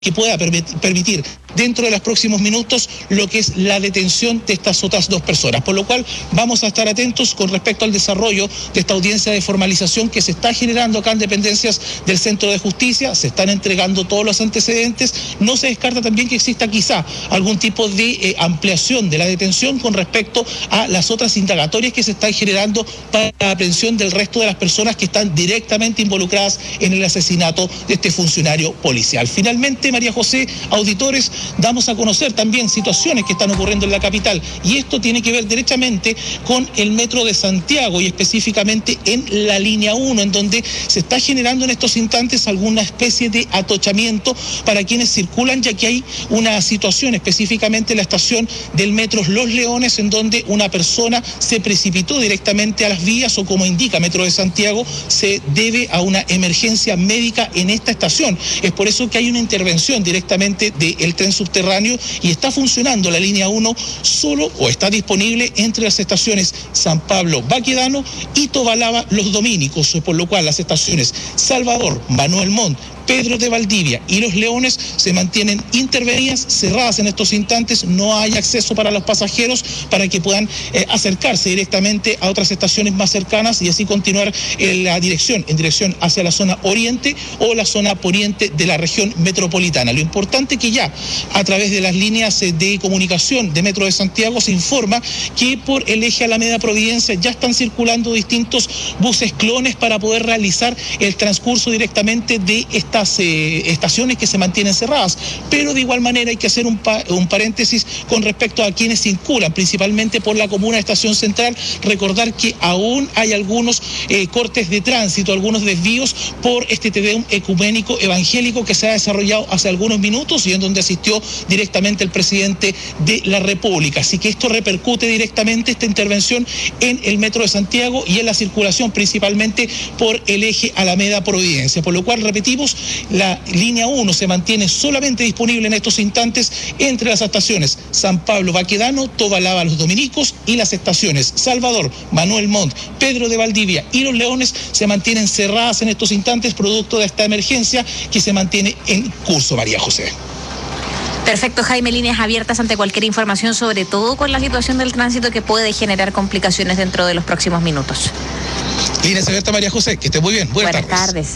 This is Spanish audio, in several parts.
que pueda permitir dentro de los próximos minutos lo que es la detención de estas otras dos personas, por lo cual vamos a estar atentos con respecto al desarrollo de esta audiencia de formalización que se está generando acá en dependencias del Centro de Justicia. Se están entregando todos los antecedentes. No se descarta también que exista quizá algún tipo de ampliación de la detención con respecto a las otras indagatorias que se están generando para la aprehensión del resto de las personas que están directamente involucradas en el asesinato de este funcionario policial. Finalmente, María José, auditores, damos a conocer también situaciones que están ocurriendo en la capital, y esto tiene que ver derechamente con el metro de Santiago y específicamente en la línea 1, en donde se está generando en estos instantes alguna especie de atochamiento para quienes circulan, ya que hay una situación específicamente en la estación del metro Los Leones, en donde una persona se precipitó directamente a las vías, o como indica Metro de Santiago, se debe a una emergencia médica en esta estación. Es por eso que hay una intervención directamente del tren subterráneo y está funcionando la línea 1 solo, o está disponible entre las estaciones San Pablo Baquedano y Tobalaba Los Dominicos, por lo cual las estaciones Salvador, Manuel Montt, Pedro de Valdivia y Los Leones se mantienen intervenidas, cerradas en estos instantes. No hay acceso para los pasajeros para que puedan acercarse directamente a otras estaciones más cercanas y así continuar en dirección hacia la zona oriente o la zona poniente de la región metropolitana. Lo importante es que ya a través de las líneas de comunicación de Metro de Santiago se informa que por el eje Alameda Providencia ya están circulando distintos buses clones para poder realizar el transcurso directamente de estas estaciones que se mantienen cerradas, pero de igual manera hay que hacer un paréntesis con respecto a quienes circulan, principalmente por la comuna de Estación Central. Recordar que aún hay algunos cortes de tránsito, algunos desvíos por este Tedeum ecuménico evangélico que se ha desarrollado hace algunos minutos y en donde asistió directamente el presidente de la República. Así que esto repercute directamente, esta intervención, en el Metro de Santiago y en la circulación principalmente por el eje Alameda Providencia, por lo cual, repetimos, la línea 1 se mantiene solamente disponible en estos instantes entre las estaciones San Pablo Baquedano, Tobalaba Los Dominicos, y las estaciones Salvador, Manuel Montt, Pedro de Valdivia y Los Leones se mantienen cerradas en estos instantes producto de esta emergencia que se mantiene en curso, María José. Perfecto, Jaime, líneas abiertas ante cualquier información, sobre todo con la situación del tránsito que puede generar complicaciones dentro de los próximos minutos. Líneas abiertas, María José, que esté muy bien. Buenas tardes.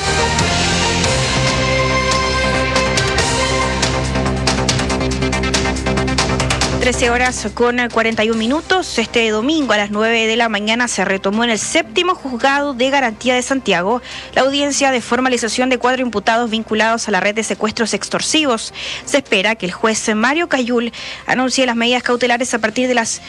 13:41. Este domingo a las 9 de la mañana se retomó en el 7º Juzgado de Garantía de Santiago la audiencia de formalización de 4 imputados vinculados a la red de secuestros extorsivos. Se espera que el juez Mario Cayul anuncie las medidas cautelares a partir de las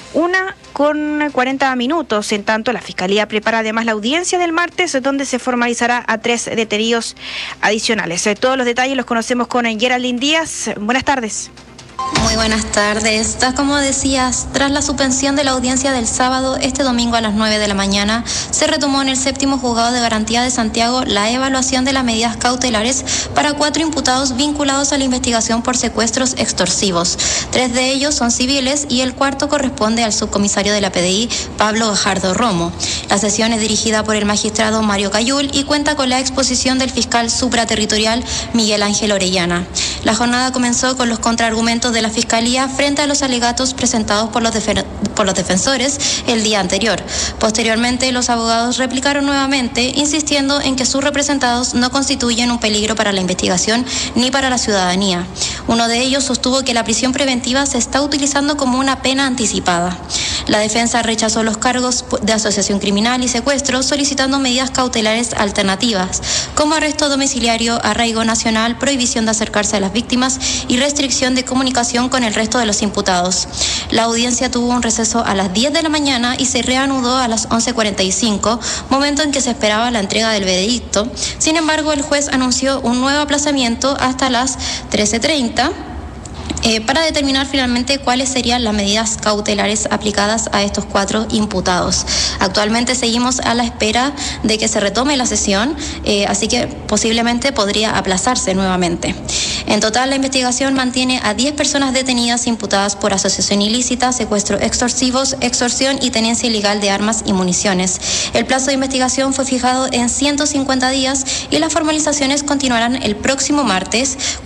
1:40. En tanto, la Fiscalía prepara además la audiencia del martes, donde se formalizará a 3 detenidos adicionales. Todos los detalles los conocemos con Geraldine Díaz. Buenas tardes. Muy buenas tardes. Tal como decías, tras la suspensión de la audiencia del sábado, este domingo a las 9 de la mañana se retomó en el 7º Juzgado de Garantía de Santiago la evaluación de las medidas cautelares para 4 imputados vinculados a la investigación por secuestros extorsivos. 3 de ellos son civiles y el cuarto corresponde al subcomisario de la PDI, Pablo Gajardo Romo. La sesión es dirigida por el magistrado Mario Cayul y cuenta con la exposición del fiscal supraterritorial Miguel Ángel Orellana. La jornada comenzó con los contraargumentos de la Fiscalía frente a los alegatos presentados por los defensores el día anterior. Posteriormente, los abogados replicaron nuevamente, insistiendo en que sus representados no constituyen un peligro para la investigación ni para la ciudadanía. Uno de ellos sostuvo que la prisión preventiva se está utilizando como una pena anticipada. La defensa rechazó los cargos de asociación criminal y secuestro, solicitando medidas cautelares alternativas, como arresto domiciliario, arraigo nacional, prohibición de acercarse a las víctimas y restricción de comunicación con el resto de los imputados. La audiencia tuvo un receso a las 10 de la mañana y se reanudó a las 11:45, momento en que se esperaba la entrega del veredicto. Sin embargo, el juez anunció un nuevo aplazamiento hasta las 13:30. Para determinar finalmente cuáles serían las medidas cautelares aplicadas a estos 4 imputados. Actualmente seguimos a la espera de que se retome la sesión, así que posiblemente podría aplazarse nuevamente. En total, la investigación mantiene a 10 personas detenidas imputadas por asociación ilícita, secuestro extorsivos, extorsión y tenencia ilegal de armas y municiones. El plazo de investigación fue fijado en 150 días y las formalizaciones continuarán el próximo martes,